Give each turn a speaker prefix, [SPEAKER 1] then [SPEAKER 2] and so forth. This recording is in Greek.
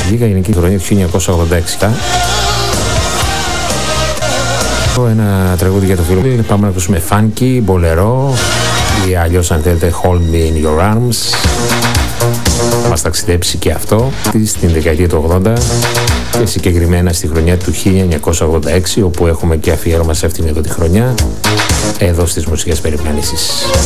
[SPEAKER 1] Βγήκα γενική χρονιά του 1986. Ένα τραγούδι για το φίλο. Πάμε να ακούσουμε funky, bolero ή αλλιώς αν θέλετε hold me in your arms. Μας ταξιδέψει και αυτό στην δεκαετία του 80 και συγκεκριμένα στη χρονιά του 1986, όπου έχουμε και αφιέρωμα σε αυτήν εδώ τη χρονιά εδώ στις μουσικές περιπλανήσεις.